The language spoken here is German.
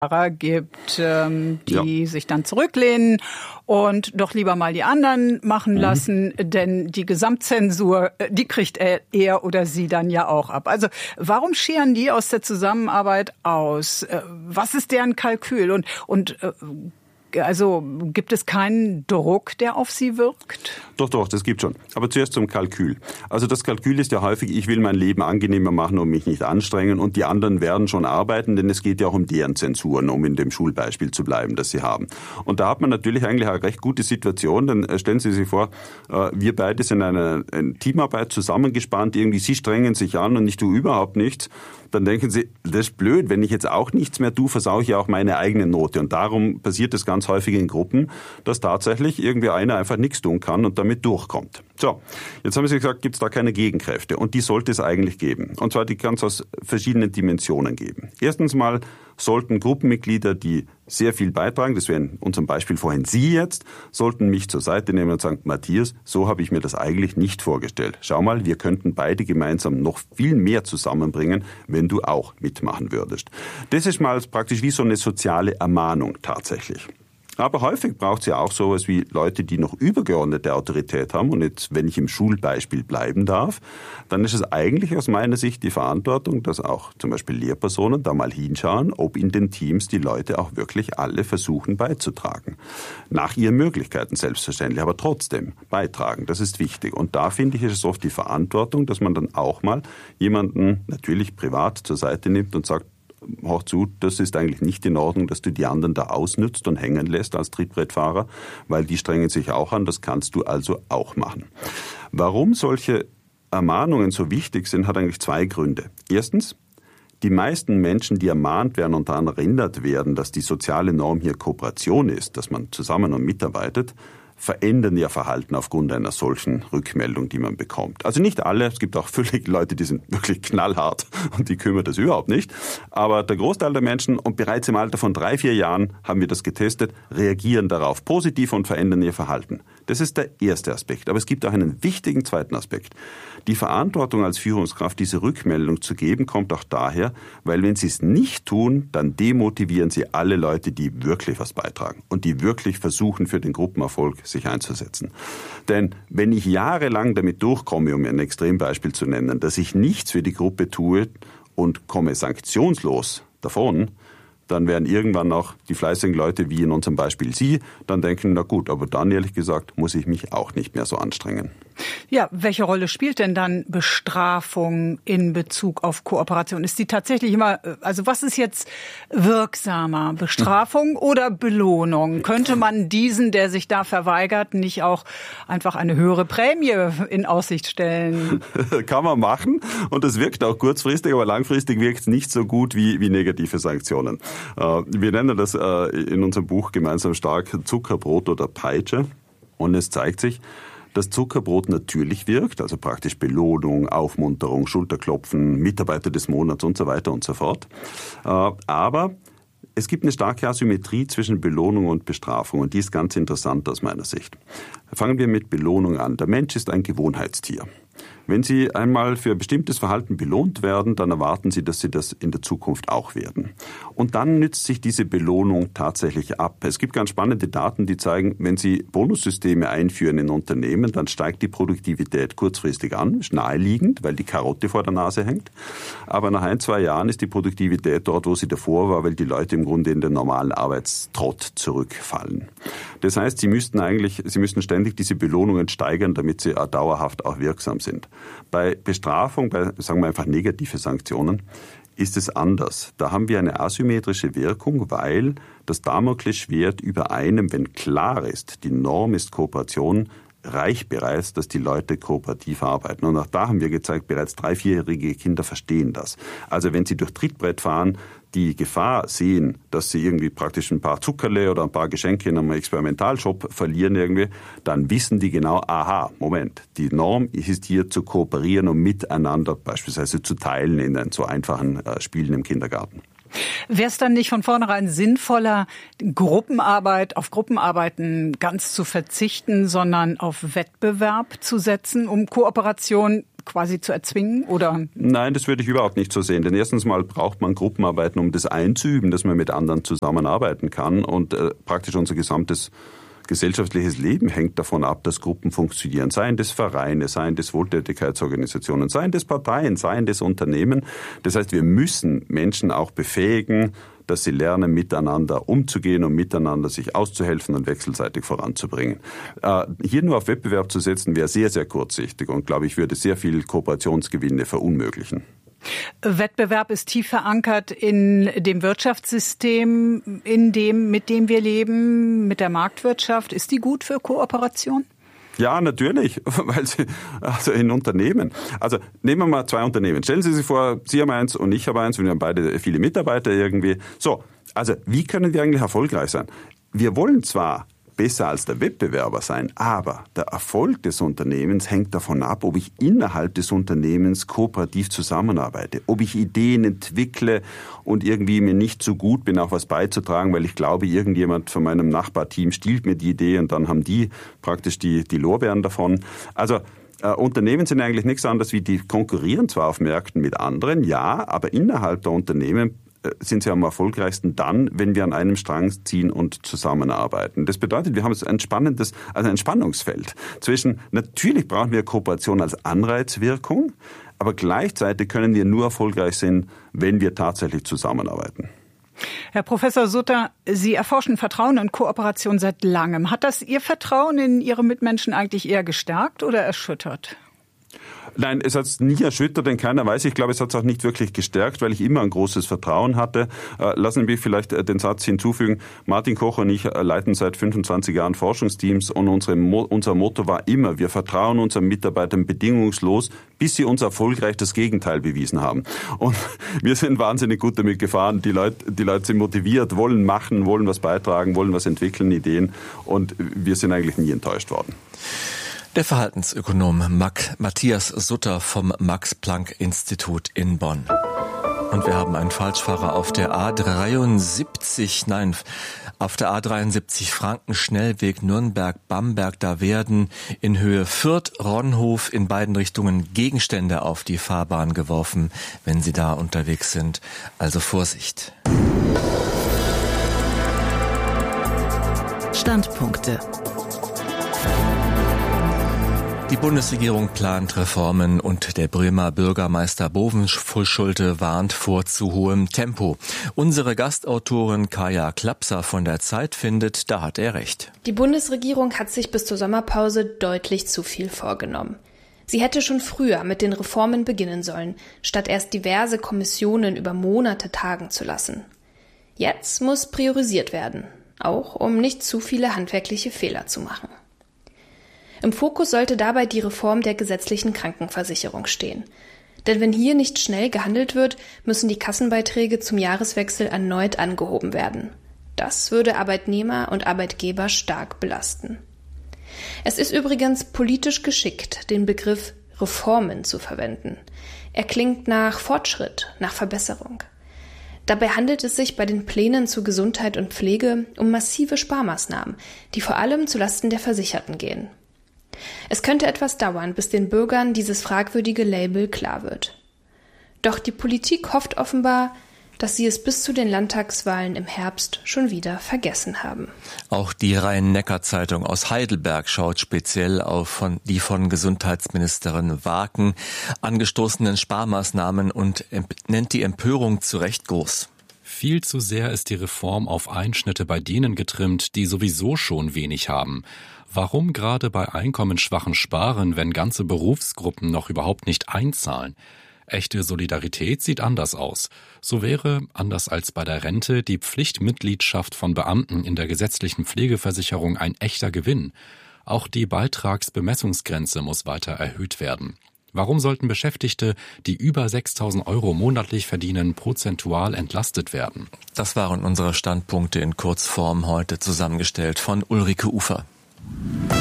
gibt, die sich dann zurücklehnen und doch lieber mal die anderen machen lassen, denn die Gesamtzensur, die kriegt er oder sie dann ja auch ab. Also warum scheren die aus der Zusammenarbeit aus? Was ist deren Kalkül? Und also gibt es keinen Druck, der auf sie wirkt? Doch, das gibt schon. Aber zuerst zum Kalkül. Also das Kalkül ist ja häufig, ich will mein Leben angenehmer machen und mich nicht anstrengen und die anderen werden schon arbeiten, denn es geht ja auch um deren Zensuren, um in dem Schulbeispiel zu bleiben, das sie haben. Und da hat man natürlich eigentlich eine recht gute Situation, denn stellen Sie sich vor, wir beide sind eine Teamarbeit zusammengespannt, irgendwie Sie strengen sich an und ich tue überhaupt nichts. Dann denken Sie, das ist blöd, wenn ich jetzt auch nichts mehr tue, versaue ich ja auch meine eigene Note. Und darum passiert es ganz häufig in Gruppen, dass tatsächlich irgendwie einer einfach nichts tun kann und damit durchkommt. So, jetzt haben Sie gesagt, gibt es da keine Gegenkräfte und die sollte es eigentlich geben. Und zwar die kann es aus verschiedenen Dimensionen geben. Erstens mal sollten Gruppenmitglieder, die sehr viel beitragen, das wären in unserem Beispiel vorhin Sie jetzt, sollten mich zur Seite nehmen und sagen, Matthias, so habe ich mir das eigentlich nicht vorgestellt. Schau mal, wir könnten beide gemeinsam noch viel mehr zusammenbringen, wenn du auch mitmachen würdest. Das ist mal praktisch wie so eine soziale Ermahnung tatsächlich. Aber häufig braucht es ja auch sowas wie Leute, die noch übergeordnete Autorität haben. Und jetzt, wenn ich im Schulbeispiel bleiben darf, dann ist es eigentlich aus meiner Sicht die Verantwortung, dass auch zum Beispiel Lehrpersonen da mal hinschauen, ob in den Teams die Leute auch wirklich alle versuchen beizutragen. Nach ihren Möglichkeiten selbstverständlich, aber trotzdem beitragen. Das ist wichtig. Und da finde ich, ist es oft die Verantwortung, dass man dann auch mal jemanden natürlich privat zur Seite nimmt und sagt, hör zu, das ist eigentlich nicht in Ordnung, dass du die anderen da ausnützt und hängen lässt als Trittbrettfahrer, weil die strengen sich auch an, das kannst du also auch machen. Warum solche Ermahnungen so wichtig sind, hat eigentlich zwei Gründe. Erstens, die meisten Menschen, die ermahnt werden und daran erinnert werden, dass die soziale Norm hier Kooperation ist, dass man zusammen und mitarbeitet, verändern ihr Verhalten aufgrund einer solchen Rückmeldung, die man bekommt. Also nicht alle, es gibt auch völlig Leute, die sind wirklich knallhart und die kümmert das überhaupt nicht. Aber der Großteil der Menschen, und bereits im Alter von 3-4 Jahren haben wir das getestet, reagieren darauf positiv und verändern ihr Verhalten. Das ist der erste Aspekt. Aber es gibt auch einen wichtigen zweiten Aspekt. Die Verantwortung als Führungskraft, diese Rückmeldung zu geben, kommt auch daher, weil wenn sie es nicht tun, dann demotivieren sie alle Leute, die wirklich was beitragen und die wirklich versuchen, für den Gruppenerfolg sich einzusetzen. Denn wenn ich jahrelang damit durchkomme, um ein Extrembeispiel zu nennen, dass ich nichts für die Gruppe tue und komme sanktionslos davon, dann werden irgendwann auch die fleißigen Leute, wie in unserem Beispiel Sie, dann denken, na gut, aber dann ehrlich gesagt muss ich mich auch nicht mehr so anstrengen. Ja, welche Rolle spielt denn dann Bestrafung in Bezug auf Kooperation? Ist die tatsächlich immer, also was ist jetzt wirksamer, Bestrafung oder Belohnung? Könnte man diesen, der sich da verweigert, nicht auch einfach eine höhere Prämie in Aussicht stellen? Kann man machen und das wirkt auch kurzfristig, aber langfristig wirkt es nicht so gut wie negative Sanktionen. Wir nennen das in unserem Buch gemeinsam stark Zuckerbrot oder Peitsche und es zeigt sich, dass Zuckerbrot natürlich wirkt, also praktisch Belohnung, Aufmunterung, Schulterklopfen, Mitarbeiter des Monats und so weiter und so fort. Aber es gibt eine starke Asymmetrie zwischen Belohnung und Bestrafung und die ist ganz interessant aus meiner Sicht. Fangen wir mit Belohnung an. Der Mensch ist ein Gewohnheitstier. Wenn Sie einmal für ein bestimmtes Verhalten belohnt werden, dann erwarten Sie, dass Sie das in der Zukunft auch werden. Und dann nützt sich diese Belohnung tatsächlich ab. Es gibt ganz spannende Daten, die zeigen, wenn Sie Bonussysteme einführen in Unternehmen, dann steigt die Produktivität kurzfristig an, ist naheliegend, weil die Karotte vor der Nase hängt. Aber nach 1-2 Jahren ist die Produktivität dort, wo sie davor war, weil die Leute im Grunde in den normalen Arbeitstrott zurückfallen. Das heißt, Sie müssten ständig diese Belohnungen steigern, damit sie dauerhaft auch wirksam sind. Bei Bestrafung, bei, sagen wir einfach negative Sanktionen, ist es anders. Da haben wir eine asymmetrische Wirkung, weil das Damoklesschwert über einem, wenn klar ist, die Norm ist Kooperation, reicht bereits, dass die Leute kooperativ arbeiten. Und auch da haben wir gezeigt, bereits 3-4-jährige Kinder verstehen das. Also wenn sie durch Trittbrett fahren, die Gefahr sehen, dass sie irgendwie praktisch ein paar Zuckerle oder ein paar Geschenke in einem Experimentalshop verlieren irgendwie, dann wissen die genau, aha, Moment, die Norm ist hier zu kooperieren und miteinander beispielsweise zu teilen in so einfachen Spielen im Kindergarten. Wäre es dann nicht von vornherein sinnvoller, auf Gruppenarbeiten ganz zu verzichten, sondern auf Wettbewerb zu setzen, um Kooperation quasi zu erzwingen, oder? Nein, das würde ich überhaupt nicht so sehen. Denn erstens mal braucht man Gruppenarbeiten, um das einzuüben, dass man mit anderen zusammenarbeiten kann. Und praktisch unser gesamtes gesellschaftliches Leben hängt davon ab, dass Gruppen funktionieren. Seien das Vereine, seien das Wohltätigkeitsorganisationen, seien das Parteien, seien das Unternehmen. Das heißt, wir müssen Menschen auch befähigen, dass sie lernen, miteinander umzugehen und miteinander sich auszuhelfen und wechselseitig voranzubringen. Hier nur auf Wettbewerb zu setzen, wäre sehr, sehr kurzsichtig und, glaube ich, würde sehr viel Kooperationsgewinne verunmöglichen. Wettbewerb ist tief verankert in dem Wirtschaftssystem, mit dem wir leben, mit der Marktwirtschaft. Ist die gut für Kooperation? Ja, natürlich, weil also in Unternehmen. Also nehmen wir mal 2 Unternehmen. Stellen Sie sich vor, Sie haben eins und ich habe eins und wir haben beide viele Mitarbeiter irgendwie. So, also wie können wir eigentlich erfolgreich sein? Wir wollen zwar besser als der Wettbewerber sein, aber der Erfolg des Unternehmens hängt davon ab, ob ich innerhalb des Unternehmens kooperativ zusammenarbeite, ob ich Ideen entwickle und irgendwie mir nicht so gut bin, auch was beizutragen, weil ich glaube, irgendjemand von meinem Nachbarteam stiehlt mir die Idee und dann haben die praktisch die Lorbeeren davon. Also Unternehmen sind eigentlich nichts anderes wie, die konkurrieren zwar auf Märkten mit anderen, ja, aber innerhalb der Unternehmen sind sie am erfolgreichsten dann, wenn wir an einem Strang ziehen und zusammenarbeiten. Das bedeutet, wir haben ein Spannungsfeld zwischen, natürlich brauchen wir Kooperation als Anreizwirkung, aber gleichzeitig können wir nur erfolgreich sein, wenn wir tatsächlich zusammenarbeiten. Herr Professor Sutter, Sie erforschen Vertrauen und Kooperation seit langem. Hat das Ihr Vertrauen in Ihre Mitmenschen eigentlich eher gestärkt oder erschüttert? Nein, es hat es nie erschüttert, denn keiner weiß. Ich glaube, es hat es auch nicht wirklich gestärkt, weil ich immer ein großes Vertrauen hatte. Lassen Sie mich vielleicht den Satz hinzufügen. Martin Koch und ich leiten seit 25 Jahren Forschungsteams und unser Motto war immer, wir vertrauen unseren Mitarbeitern bedingungslos, bis sie uns erfolgreich das Gegenteil bewiesen haben. Und wir sind wahnsinnig gut damit gefahren. Die Leute sind motiviert, wollen machen, wollen was beitragen, wollen was entwickeln, Ideen. Und wir sind eigentlich nie enttäuscht worden. Der Verhaltensökonom Matthias Sutter vom Max-Planck-Institut in Bonn. Und wir haben einen Falschfahrer auf der A73 Franken-Schnellweg Nürnberg-Bamberg. Da werden in Höhe Fürth-Ronhof in beiden Richtungen Gegenstände auf die Fahrbahn geworfen, wenn Sie da unterwegs sind. Also Vorsicht. Standpunkte. Die Bundesregierung plant Reformen und der Bremer Bürgermeister Bovenschulte warnt vor zu hohem Tempo. Unsere Gastautorin Kaja Klapser von der Zeit findet, da hat er recht. Die Bundesregierung hat sich bis zur Sommerpause deutlich zu viel vorgenommen. Sie hätte schon früher mit den Reformen beginnen sollen, statt erst diverse Kommissionen über Monate tagen zu lassen. Jetzt muss priorisiert werden, auch um nicht zu viele handwerkliche Fehler zu machen. Im Fokus sollte dabei die Reform der gesetzlichen Krankenversicherung stehen. Denn wenn hier nicht schnell gehandelt wird, müssen die Kassenbeiträge zum Jahreswechsel erneut angehoben werden. Das würde Arbeitnehmer und Arbeitgeber stark belasten. Es ist übrigens politisch geschickt, den Begriff Reformen zu verwenden. Er klingt nach Fortschritt, nach Verbesserung. Dabei handelt es sich bei den Plänen zu Gesundheit und Pflege um massive Sparmaßnahmen, die vor allem zulasten der Versicherten gehen. Es könnte etwas dauern, bis den Bürgern dieses fragwürdige Label klar wird. Doch die Politik hofft offenbar, dass sie es bis zu den Landtagswahlen im Herbst schon wieder vergessen haben. Auch die Rhein-Neckar-Zeitung aus Heidelberg schaut speziell auf die von Gesundheitsministerin Waken angestoßenen Sparmaßnahmen und nennt die Empörung zu Recht groß. Viel zu sehr ist die Reform auf Einschnitte bei denen getrimmt, die sowieso schon wenig haben. Warum gerade bei Einkommensschwachen sparen, wenn ganze Berufsgruppen noch überhaupt nicht einzahlen? Echte Solidarität sieht anders aus. So wäre, anders als bei der Rente, die Pflichtmitgliedschaft von Beamten in der gesetzlichen Pflegeversicherung ein echter Gewinn. Auch die Beitragsbemessungsgrenze muss weiter erhöht werden. Warum sollten Beschäftigte, die über 6.000 € monatlich verdienen, prozentual entlastet werden? Das waren unsere Standpunkte in Kurzform heute zusammengestellt von Ulrike Ufer.